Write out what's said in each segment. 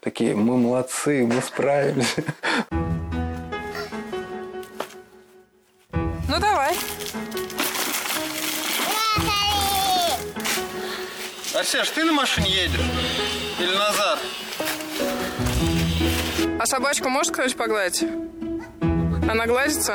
такие, мы молодцы, мы справились. Ну, давай. Арсеш, ты на машине едешь? Или назад? А собачку можешь, короче, погладить? Она гладится?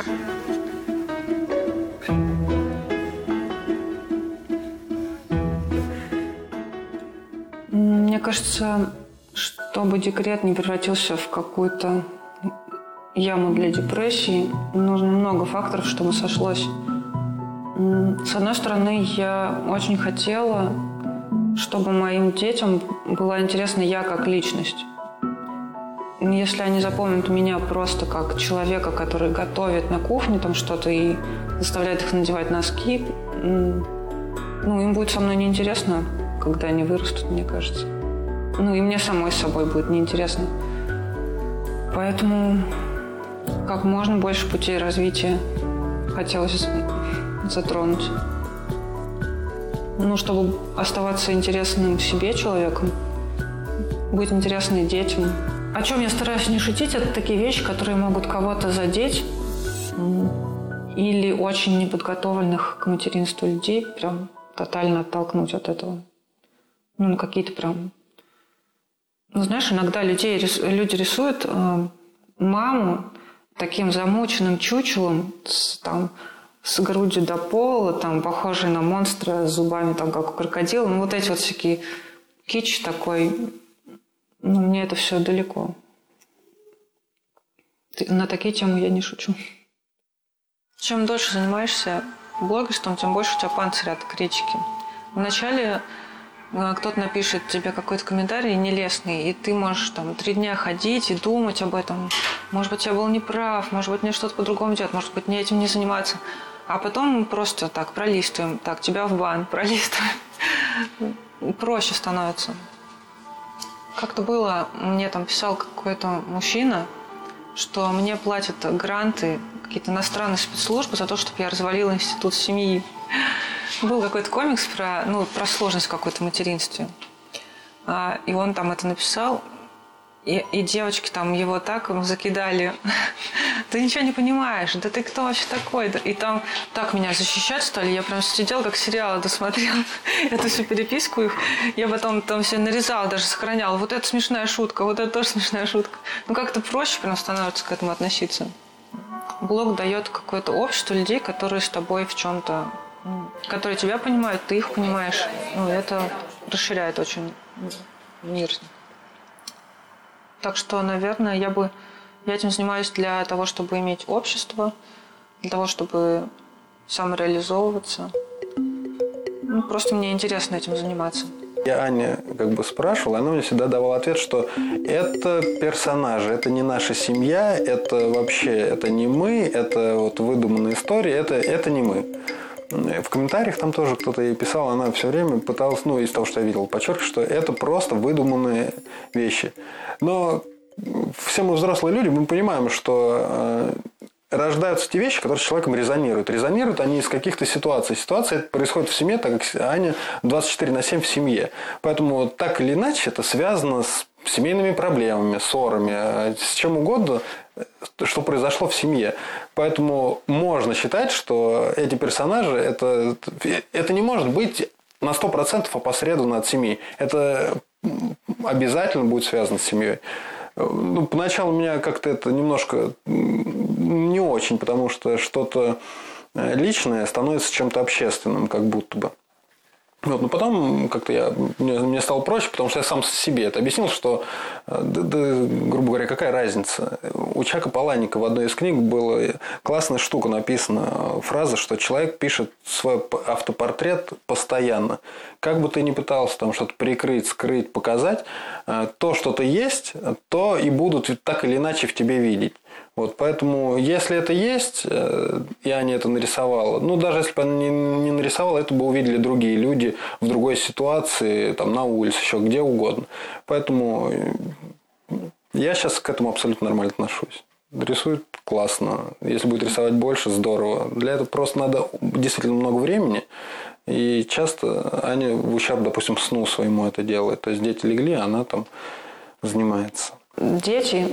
Мне кажется, чтобы декрет не превратился в какую-то яму для депрессии, нужно много факторов, чтобы сошлось. С одной стороны, я очень хотела, чтобы моим детям была интересна я как личность. Если они запомнят меня просто как человека, который готовит на кухне там что-то и заставляет их надевать носки, им будет со мной неинтересно, когда они вырастут, мне кажется. И мне самой с собой будет неинтересно. Поэтому как можно больше путей развития хотелось затронуть. Чтобы оставаться интересным себе человеком, быть интересным и детям. О чем я стараюсь не шутить, это такие вещи, которые могут кого-то задеть или очень неподготовленных к материнству людей прям тотально оттолкнуть от этого. Какие-то прям... знаешь, иногда люди рисуют маму таким замученным чучелом с грудью до пола, похожей на монстра с зубами, как у крокодила. Вот эти вот всякие кич такой... мне это все далеко. На такие темы я не шучу. Чем дольше занимаешься блогерством, тем больше у тебя панцирь от критики. Вначале кто-то напишет тебе какой-то комментарий нелестный, и ты можешь 3 дня ходить и думать об этом. Может быть, я был неправ, может быть, мне что-то по-другому делать, может быть, мне этим не заниматься. А потом просто так пролистываем, тебя в бан, пролистываем. Проще становится. Как-то было, мне писал какой-то мужчина, что мне платят гранты, какие-то иностранные спецслужбы за то, чтобы я развалила институт семьи. Был какой-то комикс про сложность какой-то в материнстве. И он это написал, и девочки его так закидали. Ты ничего не понимаешь, да ты кто вообще такой? И так меня защищать стали, я прям сидела, как сериал досмотрела эту всю переписку их. Я потом все нарезала, даже сохраняла. Вот это смешная шутка, вот это тоже смешная шутка. Как-то проще прям становится к этому относиться. Блог дает какое-то общество людей, которые с тобой в чем-то, которые тебя понимают, ты их понимаешь. Это расширяет очень мир. Так что, наверное, я этим занимаюсь для того, чтобы иметь общество, для того, чтобы самореализовываться. Просто мне интересно этим заниматься. Я Аня спрашивал, она мне всегда давала ответ, что это персонажи, это не наша семья, это вообще, это не мы, это выдуманная история, это не мы. В комментариях там тоже кто-то ей писал, она все время пыталась, из того, что я видел, подчеркивать, что это просто выдуманные вещи. Но все мы взрослые люди, мы понимаем, что рождаются те вещи, которые с человеком резонируют. Резонируют они из каких-то ситуаций. Ситуация происходит в семье, так как Аня 24/7 в семье. Поэтому так или иначе это связано с семейными проблемами, ссорами, с чем угодно, что произошло в семье. Поэтому можно считать, что эти персонажи, это не может быть на 100% опосредованно от семьи. Это обязательно будет связано с семьей. Поначалу меня как-то это немножко не очень, потому что что-то личное становится чем-то общественным, как будто бы. Но потом как-то мне стало проще, потому что я сам себе это объяснил, что, грубо говоря, какая разница. У Чака Паланика в одной из книг была классная штука написана, фраза, что человек пишет свой автопортрет постоянно. Как бы ты ни пытался что-то прикрыть, скрыть, показать, то, что ты есть, то и будут так или иначе в тебе видеть. Поэтому, если это есть, и Аня это нарисовала, даже если бы она не нарисовала, это бы увидели другие люди в другой ситуации, на улице, еще где угодно. Поэтому я сейчас к этому абсолютно нормально отношусь. Рисует классно. Если будет рисовать больше, здорово. Для этого просто надо действительно много времени. И часто Аня в ущерб, допустим, сну своему это делает. То есть дети легли, а она занимается? Дети